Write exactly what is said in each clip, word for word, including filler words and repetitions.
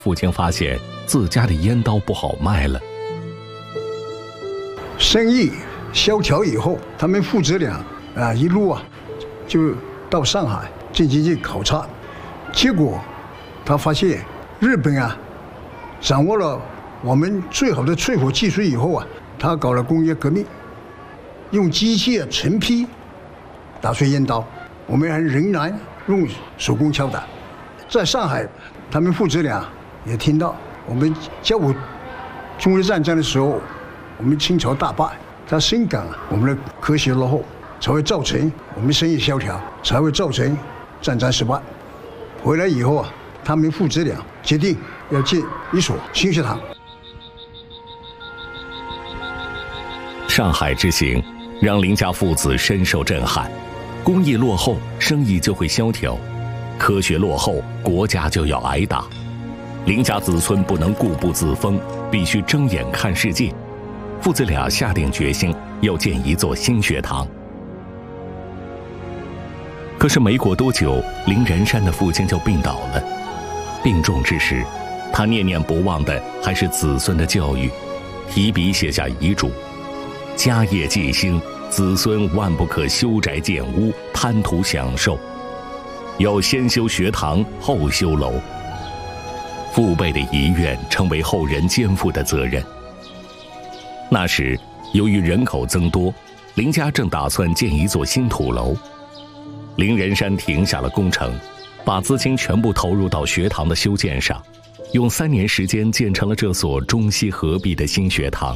父亲发现自家的烟刀不好卖了， 生意萧条以后，他们父子俩啊一路啊就到上海进行去考察，结果他发现日本啊掌握了我们最好的淬火技术以后啊，他搞了工业革命，用机械成批打碎烟刀，我们还仍然用手工敲打。在上海，他们父子俩也听到我们甲午中日战争的时候，我们清朝大败，他深感我们的科学落后，才会造成我们生意萧条，才会造成战争失败。回来以后啊，他们父子俩决定要建一所新学堂。 上海之行让林家父子深受震撼，工艺落后，生意就会萧条；科学落后，国家就要挨打。林家子孙不能固步自封，必须睁眼看世界。父子俩下定决心要建一座新学堂。可是没过多久，林仁山的父亲就病倒了。病重之时，他念念不忘的还是子孙的教育，提笔写下遗嘱：家业继兴，子孙万不可修宅建屋，贪图享受，要先修学堂，后修楼。父辈的遗愿成为后人肩负的责任。那时，由于人口增多，林家正打算建一座新土楼。林仁山停下了工程，把资金全部投入到学堂的修建上，用三年时间建成了这所中西合璧的新学堂。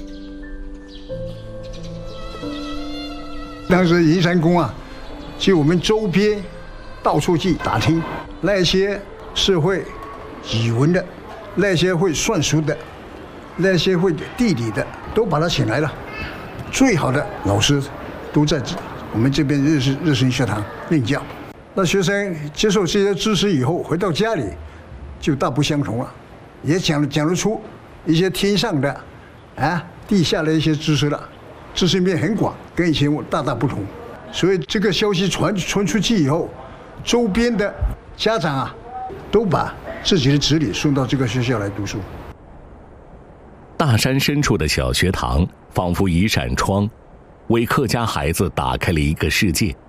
当时银山宫啊，就我们周边到处去打听，那些是会语文的，那些会算术的，那些会地理的，都把他请来了。最好的老师都在我们这边日式日式学堂任教。那学生接受这些知识以后，回到家里就大不相同了，也讲讲得出一些天上的啊、地下的一些知识了，知识面很广，跟以前大大不同。所以这个消息传传出去以后，周边的家长啊，都把自己的子女送到这个学校来读书。 大山深处的小学堂，仿佛一扇窗，为客家孩子打开了一个世界。